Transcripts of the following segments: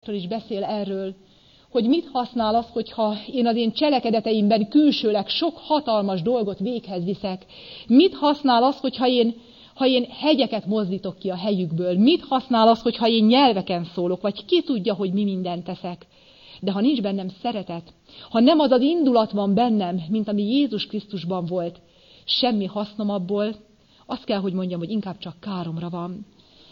is beszél erről, hogy mit használ az, hogyha én az én cselekedeteimben külsőleg sok hatalmas dolgot véghez viszek. Mit használ az, hogyha én hegyeket mozdítok ki a helyükből? Mit használ az, hogyha én nyelveken szólok, vagy ki tudja, hogy mi mindent teszek? De ha nincs bennem szeretet, ha nem az az indulat van bennem, mint ami Jézus Krisztusban volt, semmi hasznom abból, azt kell, hogy mondjam, hogy inkább csak káromra van.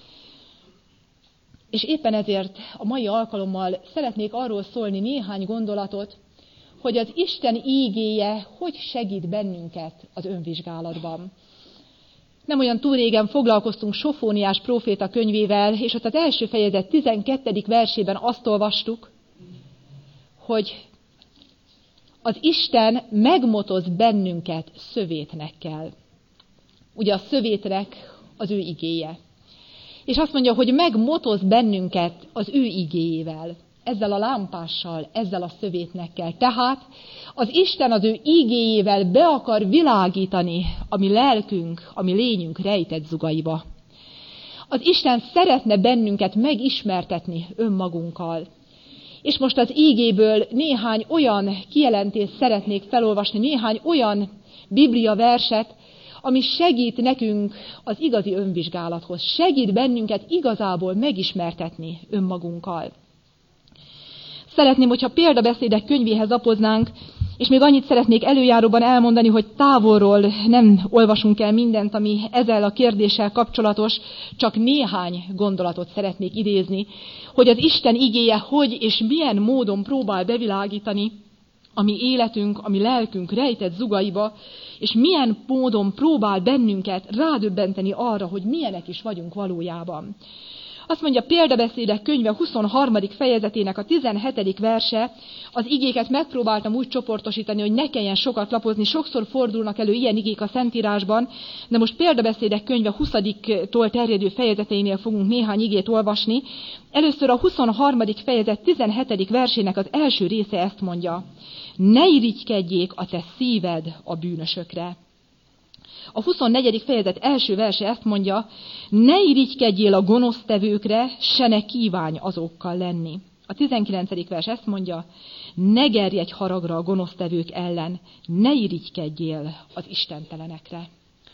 És éppen ezért a mai alkalommal szeretnék arról szólni néhány gondolatot, hogy az Isten ígéje hogy segít bennünket az önvizsgálatban. Nem olyan túl régen foglalkoztunk Sofóniás próféta könyvével, és ott az első fejezet 12. versében azt olvastuk, hogy az Isten megmotoz bennünket szövétnekkel. Ugye a szövétnek az ő igéje. És azt mondja, hogy megmotoz bennünket az ő igéjével, ezzel a lámpással, ezzel a szövétnekkel. Tehát az Isten az ő igéjével be akar világítani a mi lelkünk, a mi lényünk rejtett zugaiba. Az Isten szeretne bennünket megismertetni önmagunkkal. És most az ígéből néhány olyan kijelentést szeretnék felolvasni, néhány olyan Biblia verset, ami segít nekünk az igazi önvizsgálathoz, segít bennünket igazából megismertetni önmagunkkal. Szeretném, hogyha példabeszédek könyvéhez lapoznánk, és még annyit szeretnék előjáróban elmondani, hogy távolról nem olvasunk el mindent, ami ezzel a kérdéssel kapcsolatos, csak néhány gondolatot szeretnék idézni, hogy az Isten igéje hogy és milyen módon próbál bevilágítani a mi életünk, a mi lelkünk rejtett zugaiba, és milyen módon próbál bennünket rádöbbenteni arra, hogy milyenek is vagyunk valójában. Azt mondja, példabeszédek könyve 23. fejezetének a 17. verse, az igéket megpróbáltam úgy csoportosítani, hogy ne kelljen sokat lapozni, sokszor fordulnak elő ilyen igék a Szentírásban, de most példabeszédek könyve 20-tól terjedő fejezeteinél fogunk néhány igét olvasni. Először a 23. fejezet 17. versének az első része ezt mondja: ne irigykedjék a te szíved a bűnösökre. A 24. fejezet első verse ezt mondja: ne irigykedjél a gonosztevőkre, se ne kívánj azokkal lenni. A 19. vers ezt mondja: ne gerjedj haragra a gonosztevők ellen, ne irigykedjél az istentelenekre.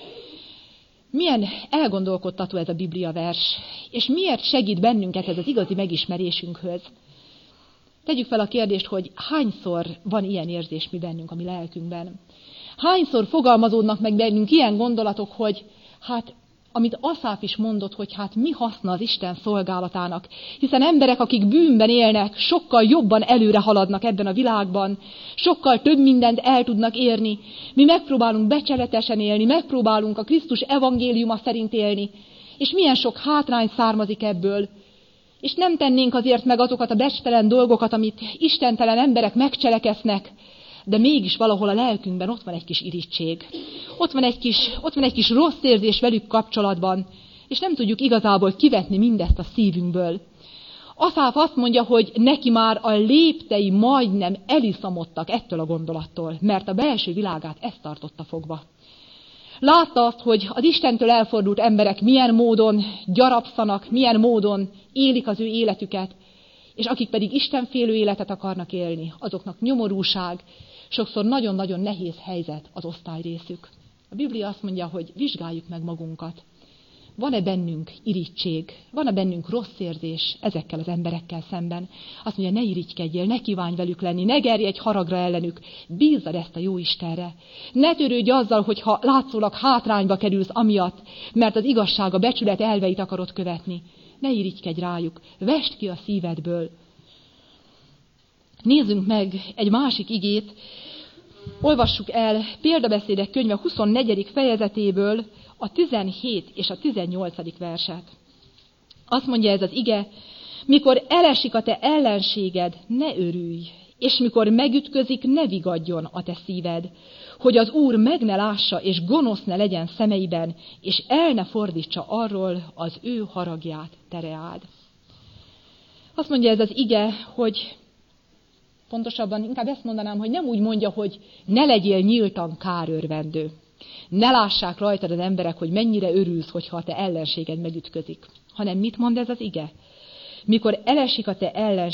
Milyen elgondolkodtató ez a Biblia vers, és miért segít bennünket ez az igazi megismerésünkhöz? Tegyük fel a kérdést, hogy hányszor van ilyen érzés mi bennünk, a mi lelkünkben? Hányszor fogalmazódnak meg bennünk ilyen gondolatok, hogy amit Aszáf is mondott, hogy mi haszna az Isten szolgálatának, hiszen emberek, akik bűnben élnek, sokkal jobban előre haladnak ebben a világban, sokkal több mindent el tudnak érni. Mi megpróbálunk becsületesen élni, megpróbálunk a Krisztus evangéliuma szerint élni, és milyen sok hátrány származik ebből. És nem tennénk azért meg azokat a becstelen dolgokat, amit istentelen emberek megcselekeznek, de mégis valahol a lelkünkben ott van egy kis irigység. Ott van egy kis rossz érzés velük kapcsolatban, és nem tudjuk igazából kivetni mindezt a szívünkből. Aszáf azt mondja, hogy neki már a léptei majdnem eliszamodtak ettől a gondolattól, mert a belső világát ezt tartotta fogva. Látta azt, hogy az Istentől elfordult emberek milyen módon gyarapszanak, milyen módon élik az ő életüket, és akik pedig istenfélő életet akarnak élni, azoknak nyomorúság, sokszor nagyon-nagyon nehéz helyzet az osztályrészük. A Biblia azt mondja, hogy vizsgáljuk meg magunkat. Van-e bennünk irigység, van-e bennünk rossz érzés ezekkel az emberekkel szemben? Azt mondja, ne irigykedjél, ne kívánj velük lenni, ne gerjedj haragra ellenük, bízzad ezt a jó Istenre. Ne törődj azzal, hogyha látszólag hátrányba kerülsz amiatt, mert az igazság, a becsület elveit akarod követni. Ne irigykedj rájuk, vesd ki a szívedből. Nézzünk meg egy másik igét, olvassuk el példabeszédek könyve 24. fejezetéből a 17 és a 18. verset. Azt mondja ez az ige: mikor elesik a te ellenséged, ne örülj, és mikor megütközik, ne vigadjon a te szíved, hogy az Úr meg ne lássa, és gonosz ne legyen szemeiben, és el ne fordítsa arról az ő haragját tereád. Azt mondja ez az ige, hogy pontosabban inkább ezt mondanám, hogy nem úgy mondja, hogy ne legyél nyíltan kárörvendő. Ne lássák rajtad az emberek, hogy mennyire örülsz, hogyha a te ellenséged megütközik. Hanem mit mond ez az ige? Mikor elesik a te ellenséged,